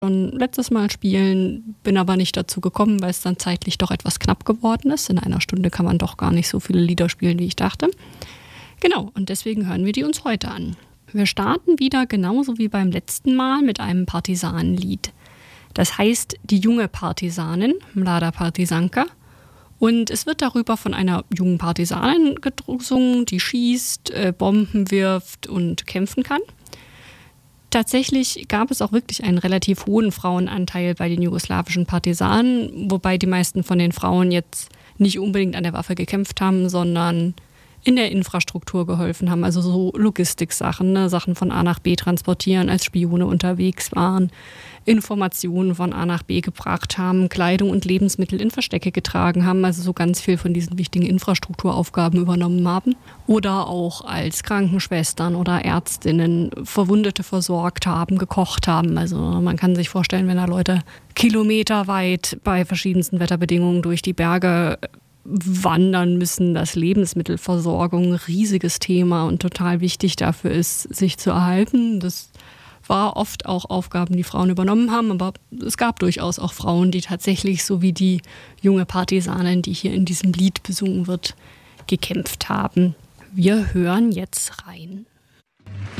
schon letztes Mal spielen, bin aber nicht dazu gekommen, weil es dann zeitlich doch etwas knapp geworden ist. In einer Stunde kann man doch gar nicht so viele Lieder spielen, wie ich dachte. Genau, und deswegen hören wir die uns heute an. Wir starten wieder genauso wie beim letzten Mal mit einem Partisanenlied. Das heißt Die junge Partisanin, Mlada Partizanka. Und es wird darüber von einer jungen Partisanin gesungen, die schießt, Bomben wirft und kämpfen kann. Tatsächlich gab es auch wirklich einen relativ hohen Frauenanteil bei den jugoslawischen Partisanen, wobei die meisten von den Frauen jetzt nicht unbedingt an der Waffe gekämpft haben, sondern in der Infrastruktur geholfen haben, also so Logistiksachen, ne? Sachen von A nach B transportieren, als Spione unterwegs waren, Informationen von A nach B gebracht haben, Kleidung und Lebensmittel in Verstecke getragen haben, also so ganz viel von diesen wichtigen Infrastrukturaufgaben übernommen haben. Oder auch als Krankenschwestern oder Ärztinnen Verwundete versorgt haben, gekocht haben. Also man kann sich vorstellen, wenn da Leute kilometerweit bei verschiedensten Wetterbedingungen durch die Berge wandern müssen, dass Lebensmittelversorgung ein riesiges Thema und total wichtig dafür ist, sich zu erhalten. Das war oft auch Aufgaben, die Frauen übernommen haben, aber es gab durchaus auch Frauen, die tatsächlich, so wie die junge Partisanin, die hier in diesem Lied besungen wird, gekämpft haben. Wir hören jetzt rein.